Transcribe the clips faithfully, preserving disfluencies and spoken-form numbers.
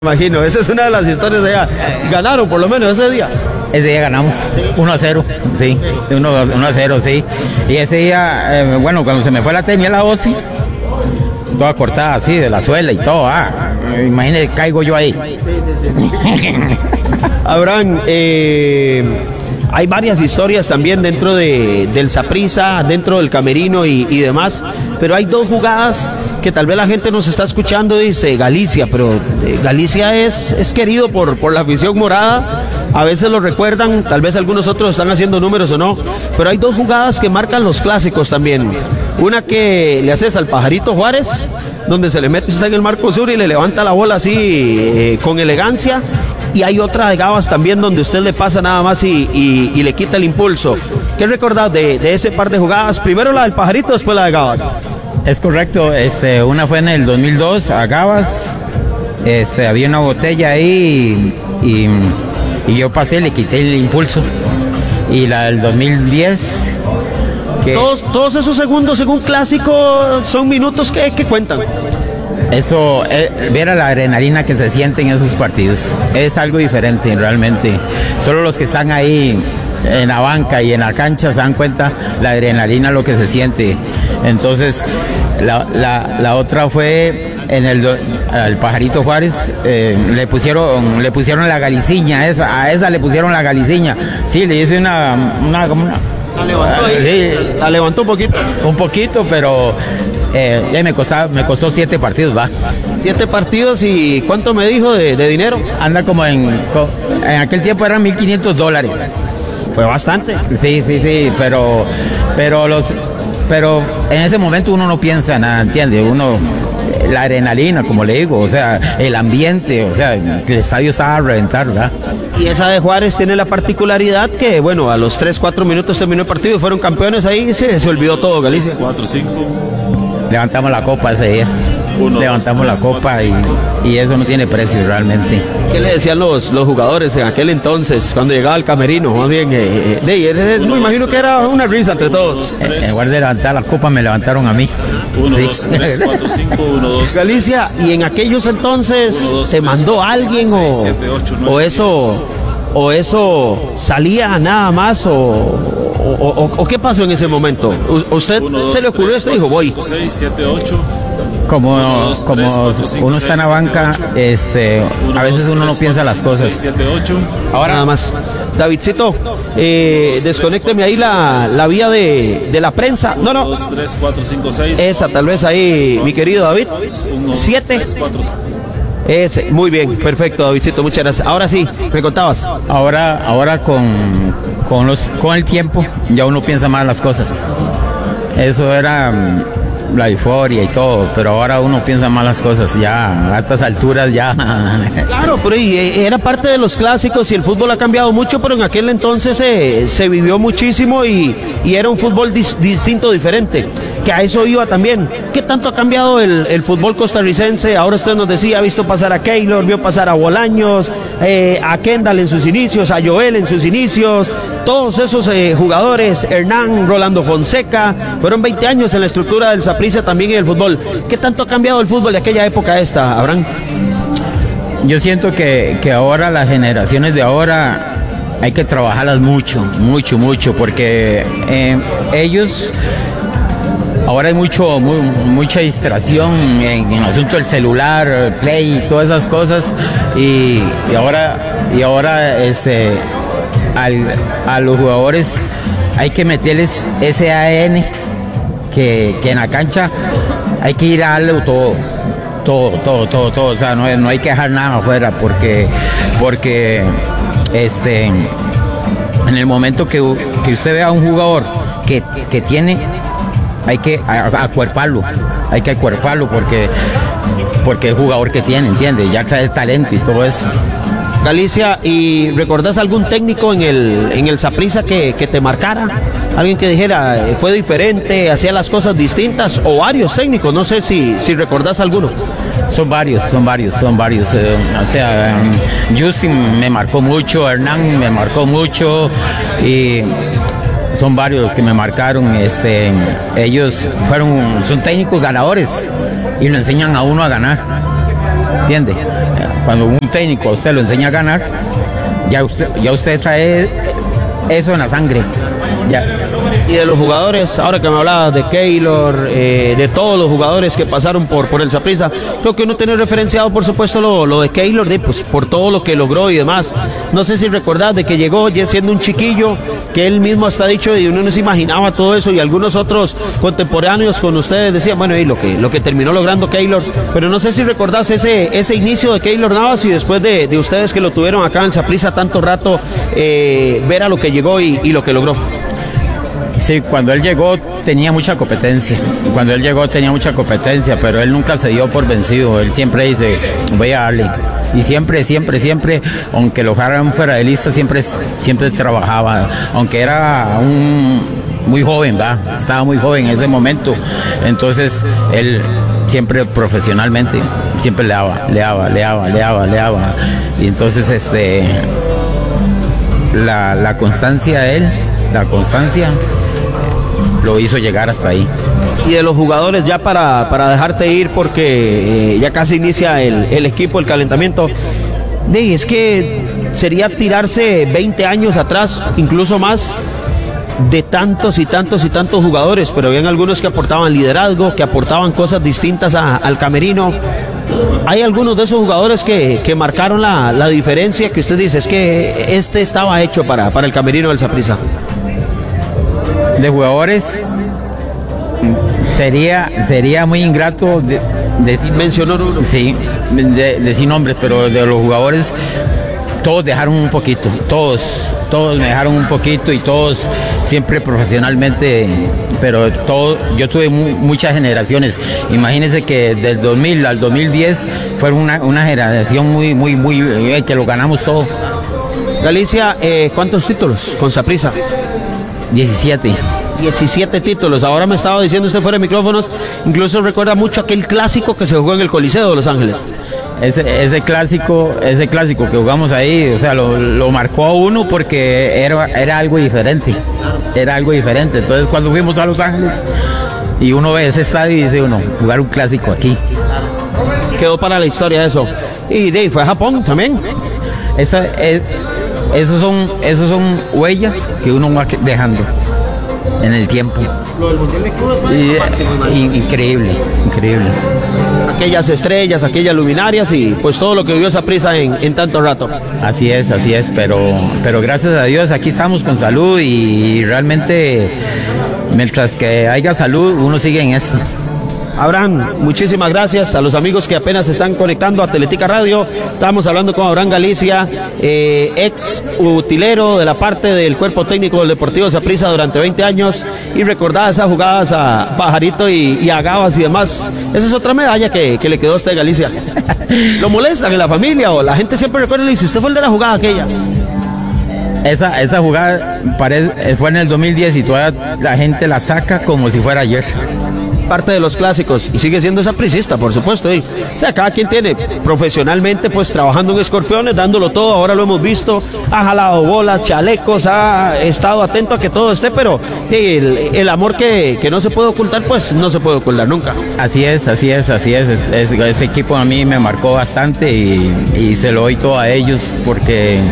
Imagino, esa es una de las historias de allá. Ganaron por lo menos ese día. Ese día ganamos uno a cero, sí, uno a cero, sí. Y ese día, eh, bueno, cuando se me fue la tenía la OSI, toda cortada así, de la suela y todo. Ah, imagínate, caigo yo ahí. Abraham, eh, hay varias historias también dentro de, del Saprissa, dentro del camerino y, y demás, pero hay dos jugadas que tal vez la gente nos está escuchando y dice Galicia, pero eh, Galicia es, es querido por, por la afición morada, a veces lo recuerdan, tal vez algunos otros están haciendo números o no, pero hay dos jugadas que marcan los clásicos también. Una que le haces al Pajarito Juárez, donde se le mete usted en el marco sur y le levanta la bola así eh, con elegancia, y hay otra de Gabas también donde usted le pasa nada más y, y, y le quita el impulso. ¿Qué recordás de, de ese par de jugadas? Primero la del Pajarito, después la de Gabas. Es correcto, este, una fue en el dos mil dos a Gabas, este, había una botella ahí y, y, y yo pasé, le quité el impulso. Y la del dos mil diez... Que todos, todos esos segundos en un clásico son minutos que, que cuentan. Eso, eh, ver a la adrenalina que se siente en esos partidos, es algo diferente realmente. Solo los que están ahí en la banca y en la cancha se dan cuenta la adrenalina, lo que se siente. Entonces, la, la, la otra fue en el, el Pajarito Juárez, eh, le pusieron le pusieron la galiciña, esa, a esa le pusieron la galiciña. Sí, le hice una, una, como una La levantó, ahí, sí, la levantó un poquito. Un poquito, pero eh, ya me costó, me costó siete partidos, va. Siete partidos y ¿cuánto me dijo de, de dinero? Anda como en, en aquel tiempo eran mil quinientos dólares. Fue bastante. Sí, sí, sí, pero, pero los, pero en ese momento uno no piensa nada, ¿entiende? Uno, la adrenalina, como le digo, o sea, el ambiente, o sea, el estadio estaba a reventar, ¿verdad? Y esa de Juárez tiene la particularidad que, bueno, a los tres, cuatro minutos terminó el partido y fueron campeones ahí y se, se olvidó todo, Galicia. cuatro, cinco. Levantamos la copa ese día. Uno, Levantamos dos, tres, la copa cuatro, y, y eso no tiene precio realmente. ¿Qué le decían los, los jugadores en aquel entonces, cuando llegaba al camerino? Más bien, eh, eh, eh, me imagino que era una risa entre todos. En lugar de levantar la copa, me levantaron a mí. uno, dos, tres, cuatro, cinco, uno, dos. Galicia, ¿y en aquellos entonces uno, dos, te tres, mandó cuatro, alguien seis, o, siete, ocho, nueve, o eso o eso salía nada más o, o, o, o qué pasó en ese momento? ¿U ¿Usted uno, dos, se le ocurrió esto y dijo voy? seis, siete, ocho. Como, uno, dos, como tres, cuatro, cinco, uno está en la banca, siete, ocho, este, uno, a veces uno no piensa las cosas. seis, siete, ocho. Ahora nada más. Davidcito, eh, dos, desconécteme ahí la, la vía de, de la prensa. No, no. dos, tres, cuatro, cinco, seis. Esa, tal vez ahí, mi querido David. siete. Ese, muy bien, perfecto, Davidcito, muchas gracias. Ahora sí, me contabas. Ahora, ahora con, con, los, con el tiempo ya uno piensa más las cosas. Eso era la euforia y todo, pero ahora uno piensa más las cosas, ya a estas alturas ya. Claro, pero era parte de los clásicos y el fútbol ha cambiado mucho, pero en aquel entonces se, se vivió muchísimo y, y era un fútbol dis, distinto, diferente, que a eso iba también. ¿Qué tanto ha cambiado el, el fútbol costarricense? Ahora usted nos decía, ha visto pasar a Keylor, vio pasar a Bolaños, eh, a Kendall en sus inicios, a Joel en sus inicios, todos esos eh, jugadores, Hernán, Rolando Fonseca, fueron veinte años en la estructura del Saprissa también en el fútbol. ¿Qué tanto ha cambiado el fútbol de aquella época esta, Abraham? Yo siento que, que ahora las generaciones de ahora hay que trabajarlas mucho, mucho, mucho, porque eh, ellos... Ahora hay mucho, muy, mucha distracción en, en el asunto del celular, play, todas esas cosas, y, y ahora, y ahora este, al, a los jugadores hay que meterles ese A D N que, que en la cancha hay que ir a darle todo, todo, todo, todo, todo, o sea, no, no hay que dejar nada afuera, porque, porque este, en el momento que, que usted vea a un jugador que, que tiene... hay que acuerparlo, hay que acuerparlo porque porque el jugador que tiene, ¿entiende? Ya trae el talento y todo eso. Galicia, ¿y recordás algún técnico en el en el Saprissa que, que te marcara? Alguien que dijera, fue diferente, hacía las cosas distintas, o varios técnicos, no sé si, si recordás alguno. Son varios, son varios, son varios. Eh, o sea, um, Justin me marcó mucho, Hernán me marcó mucho y... son varios los que me marcaron. Este, ellos fueron, son técnicos ganadores y lo enseñan a uno a ganar, ¿entiende? cuando un técnico a usted lo enseña a ganar, ya usted, ya usted trae eso en la sangre. Ya. Y de los jugadores, ahora que me hablabas de Keylor, eh, de todos los jugadores que pasaron por, por el Saprissa, creo que uno tiene referenciado, por supuesto, lo, lo de Keylor, de, pues, por todo lo que logró y demás. No sé si recordás de que llegó ya siendo un chiquillo, que él mismo hasta dicho, y uno no se imaginaba todo eso, y algunos otros contemporáneos con ustedes decían, bueno, y lo que, lo que terminó logrando Keylor, pero no sé si recordás ese, ese inicio de Keylor Navas y después de, de ustedes que lo tuvieron acá en el Saprissa tanto rato, eh, ver a lo que llegó y, y lo que logró. Sí, cuando él llegó tenía mucha competencia, cuando él llegó tenía mucha competencia, pero él nunca se dio por vencido, él siempre dice, voy a darle, y siempre, siempre, siempre, aunque lo dejaran fuera de lista, siempre, siempre trabajaba, aunque era un muy joven, ¿va? Estaba muy joven en ese momento, entonces él siempre profesionalmente, siempre le daba, le daba, le daba, le daba, le daba, y entonces este, la, la constancia de él, la constancia lo hizo llegar hasta ahí. Y de los jugadores, ya para, para dejarte ir, porque eh, ya casi inicia el, el equipo, el calentamiento, de, es que sería tirarse veinte años atrás, incluso más, de tantos y tantos y tantos jugadores, pero habían algunos que aportaban liderazgo, que aportaban cosas distintas a, al camerino. Hay algunos de esos jugadores que, que marcaron la, la diferencia, que usted dice, es que este estaba hecho para, para el camerino del Saprissa. De jugadores sería sería muy ingrato de, decir, mencionó uno. Sí, de, decir nombres, pero de los jugadores todos dejaron un poquito, todos, todos me dejaron un poquito y todos siempre profesionalmente, pero todo, yo tuve mu, muchas generaciones. Imagínense que del dos mil al dos mil diez fue una, una generación muy, muy, muy, eh, que lo ganamos todo. Galicia, eh, ¿cuántos títulos con Saprissa? diecisiete. diecisiete títulos. Ahora me estaba diciendo usted fuera de micrófonos, incluso recuerda mucho aquel clásico que se jugó en el Coliseo de Los Ángeles. Ese, ese clásico, ese clásico que jugamos ahí, o sea, lo, lo marcó a uno porque era, era algo diferente. Era algo diferente. Entonces cuando fuimos a Los Ángeles y uno ve ese estadio y dice uno, jugar un clásico aquí. Quedó para la historia eso. Y de fue a Japón también. Esa es, Esos son, esos son huellas que uno va dejando en el tiempo. Y, y, increíble, increíble. Aquellas estrellas, aquellas luminarias y pues todo lo que vivió Saprissa en, en tanto rato. Así es, así es, pero, pero gracias a Dios aquí estamos con salud y realmente mientras que haya salud uno sigue en esto. Abraham, muchísimas gracias a los amigos que apenas se están conectando a Teletica Radio. Estamos hablando con Abraham Galicia, eh, ex utilero de la parte del cuerpo técnico del Deportivo Saprissa durante veinte años y recordar esas jugadas a Pajarito y, y a Gabas y demás. Esa es otra medalla que, que le quedó a usted, Galicia. ¿Lo molestan en la familia o la gente siempre recuerda y le dice, usted fue el de la jugada aquella? Esa, esa jugada parece, fue en el dos mil diez y todavía la gente la saca como si fuera ayer. Parte de los clásicos y sigue siendo sapricista, por supuesto. ¿eh? O sea, cada quien tiene profesionalmente pues trabajando en Escorpiones, dándolo todo, ahora lo hemos visto, ha jalado bolas, chalecos, ha estado atento a que todo esté, pero ¿eh? el, el amor que, que no se puede ocultar, pues no se puede ocultar nunca. Así es, así es, así es, es, es este equipo a mí me marcó bastante y, y se lo doy todo a ellos porque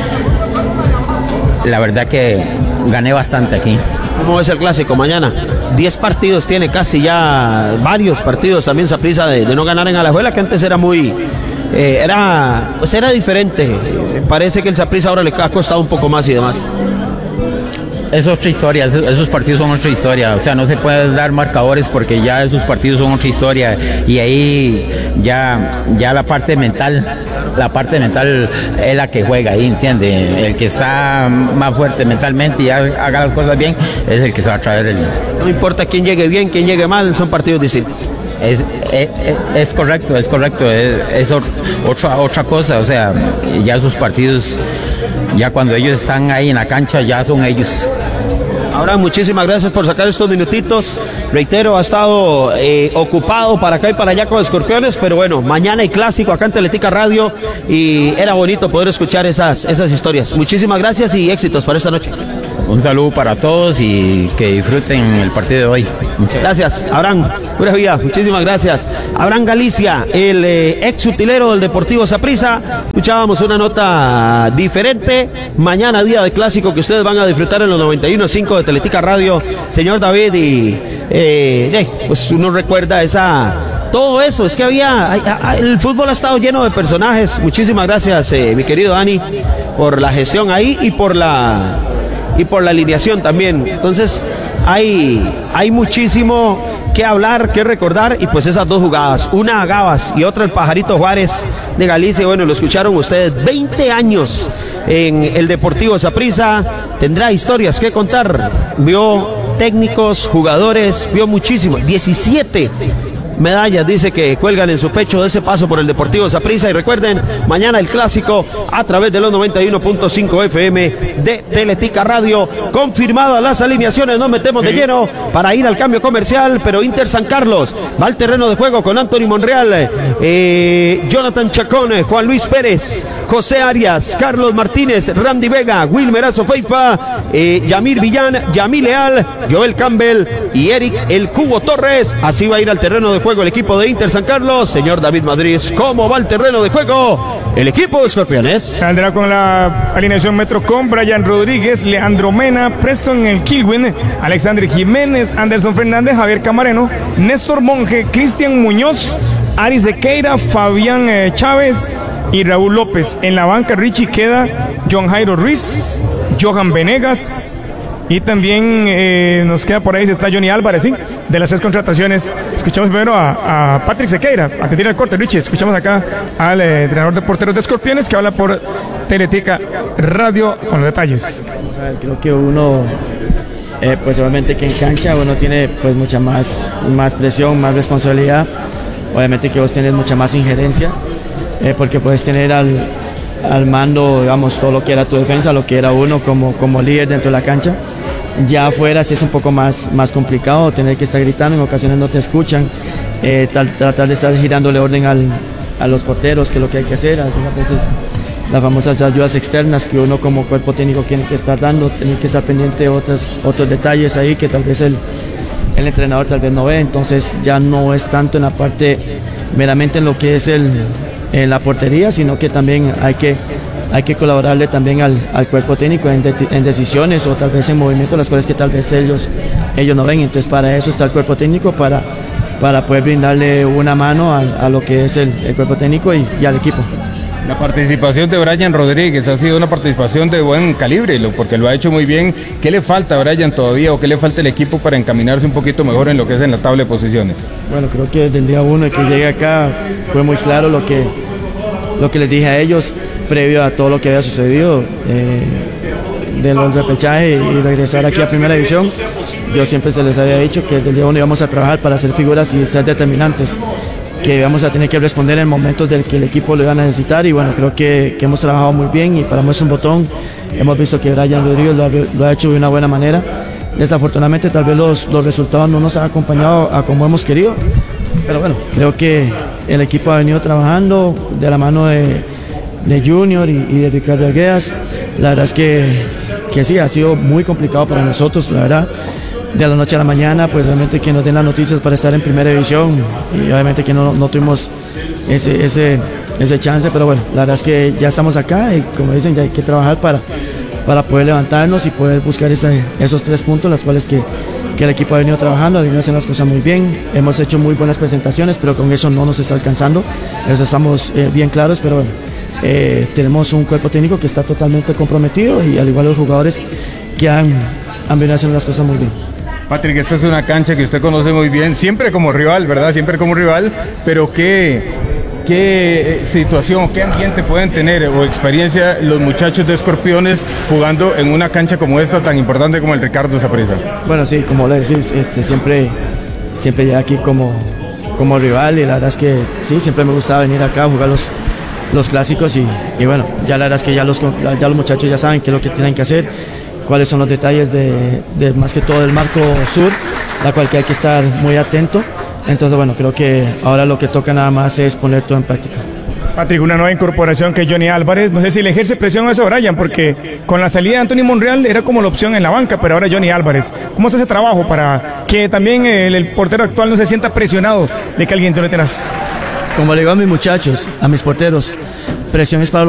la verdad que gané bastante aquí. ¿Cómo es el clásico mañana? diez partidos tiene casi ya, varios partidos también Saprissa de, de no ganar en Alajuela, que antes era muy, eh, era, pues era diferente. Parece que el Saprissa ahora le ha costado un poco más y demás. Es otra historia, esos partidos son otra historia, o sea, no se puede dar marcadores porque ya esos partidos son otra historia y ahí ya, ya la parte mental, la parte mental es la que juega ahí, ¿entiende? El que está más fuerte mentalmente y haga las cosas bien es el que se va a traer el... No importa quién llegue bien, quién llegue mal, son partidos distintos. Es, es, es correcto, es correcto, es, es otra, otra cosa, o sea, ya esos partidos, ya cuando ellos están ahí en la cancha, ya son ellos. Ahora, muchísimas gracias por sacar estos minutitos. Reitero, ha estado eh, ocupado para acá y para allá con Escorpiones, pero bueno, mañana hay clásico acá en Teletica Radio y era bonito poder escuchar esas, esas historias. Muchísimas gracias y éxitos para esta noche. Un saludo para todos y que disfruten el partido de hoy. Muchas gracias, Abraham. Pura vida, muchísimas gracias. Abraham Galicia, el eh, ex utilero del Deportivo Saprissa. Escuchábamos una nota diferente. Mañana, día de clásico que ustedes van a disfrutar en los noventa y uno punto cinco de Teletica Radio. Señor David, y eh, pues uno recuerda esa... todo eso, es que había, hay, hay, el fútbol ha estado lleno de personajes. Muchísimas gracias, eh, mi querido Dani, por la gestión ahí y por la y por la alineación también. Entonces, hay, hay muchísimo que hablar, que recordar, y pues esas dos jugadas, una a Gabas y otra el Pajarito Juárez de Galicia. Bueno, lo escucharon ustedes, veinte años en el Deportivo Saprissa, tendrá historias que contar, vio técnicos, jugadores, vio muchísimo, diecisiete medallas dice que cuelgan en su pecho de ese paso por el Deportivo Saprissa. Y recuerden, mañana el clásico a través de los noventa y uno punto cinco F M de Teletica Radio. Confirmadas las alineaciones, nos metemos de lleno para ir al cambio comercial, pero Inter San Carlos va al terreno de juego con Anthony Monreal, eh, Jonathan Chacón, Juan Luis Pérez, José Arias, Carlos Martínez, Randy Vega, Wilmer Azofeifa, eh, Yamir Villán, Yamil Leal, Joel Campbell y Eric El Cubo Torres. Así va a ir al terreno de juego el equipo de Inter San Carlos. Señor David Madrid, ¿cómo va el terreno de juego el equipo de Escorpiones? Saldrá con la alineación Metrocom: Brian Rodríguez, Leandro Mena, Preston El Kilwin, Alexander Jiménez, Anderson Fernández, Javier Camareno, Néstor Monge, Cristian Muñoz, Ari Sequeira, Fabián eh, Chávez y Raúl López. En la banca Richie queda John Jairo Ruiz, Johan Venegas, y también eh, nos queda por ahí, está Johnny Álvarez, ¿sí? De las tres contrataciones. Escuchamos primero a, a Patrick Sequeira, a que tira el corte, Richie. Escuchamos acá al eh, entrenador de porteros de Escorpiones, que habla por Teletica Radio con los detalles. Creo que uno, eh, pues obviamente que en cancha uno tiene pues mucha más, más presión, más responsabilidad. Obviamente que vos tenés mucha más injerencia, eh, porque puedes tener al, al mando, digamos, todo lo que era tu defensa, lo que era uno como, como líder dentro de la cancha. Ya afuera sí es un poco más, más complicado tener que estar gritando, en ocasiones no te escuchan, eh, tal, tratar de estar girándole orden al, a los porteros, que es lo que hay que hacer. Algunas veces las famosas ayudas externas que uno como cuerpo técnico tiene que estar dando, tiene que estar pendiente de otros, otros detalles ahí que tal vez el, el entrenador tal vez no ve. Entonces ya no es tanto en la parte meramente en lo que es el, en la portería, sino que también hay que hay que colaborarle también al, al cuerpo técnico en, de, en decisiones o tal vez en movimientos, las cuales que tal vez ellos, ellos no ven. Entonces para eso está el cuerpo técnico, para, para poder brindarle una mano a, a lo que es el, el cuerpo técnico y, y al equipo. La participación de Brian Rodríguez ha sido una participación de buen calibre, porque lo ha hecho muy bien. ¿Qué le falta a Brian todavía o qué le falta al equipo para encaminarse un poquito mejor en lo que es en la tabla de posiciones? Bueno, creo que desde el día uno que llegué acá fue muy claro lo que, lo que les dije a ellos previo a todo lo que había sucedido, eh, de los repechajes y regresar aquí a Primera División. Yo siempre se les había dicho que desde el día uno íbamos a trabajar para hacer figuras y ser determinantes, que íbamos a tener que responder en momentos del que el equipo lo iba a necesitar. Y bueno, creo que, que hemos trabajado muy bien y paramos un botón. Hemos visto que Brian Rodríguez lo ha, lo ha hecho de una buena manera. Desafortunadamente tal vez los, los resultados no nos han acompañado a como hemos querido, pero bueno, creo que el equipo ha venido trabajando de la mano de de Junior y, y de Ricardo Arguedas. La verdad es que, que sí, ha sido muy complicado para nosotros, la verdad, de la noche a la mañana, pues obviamente que nos den las noticias para estar en Primera División, y obviamente que no, no tuvimos ese, ese, ese chance, pero bueno, la verdad es que ya estamos acá y como dicen, ya hay que trabajar para, para poder levantarnos y poder buscar esa, esos tres puntos, los cuales que, que el equipo ha venido trabajando, ha venido haciendo las cosas muy bien. Hemos hecho muy buenas presentaciones, pero con eso no nos está alcanzando, eso estamos eh, bien claros, pero bueno, Eh, tenemos un cuerpo técnico que está totalmente comprometido y al igual los jugadores que han, han venido haciendo las cosas muy bien. Patrick, esta es una cancha que usted conoce muy bien, siempre como rival, ¿verdad? Siempre como rival, pero ¿qué, qué situación, qué ambiente pueden tener o experiencia los muchachos de Escorpiones jugando en una cancha como esta tan importante como el Ricardo Saprissa? Bueno, sí, como le decís, este, siempre, siempre llegué aquí como, como rival y la verdad es que sí, siempre me gustaba venir acá a jugar los los clásicos y, y bueno, ya la verdad es que ya los, ya los muchachos ya saben qué es lo que tienen que hacer, cuáles son los detalles de, de más que todo el marco sur, la cual que hay que estar muy atento. Entonces bueno, creo que ahora lo que toca nada más es poner todo en práctica. Patrick, una nueva incorporación que es Johnny Álvarez. No sé si le ejerce presión a eso, Brian, porque con la salida de Anthony Monreal era como la opción en la banca, pero ahora Johnny Álvarez. ¿Cómo hace ese trabajo para que también el, el portero actual no se sienta presionado de que alguien te lo tengas? Como le digo a mis muchachos, a mis porteros, presión es para los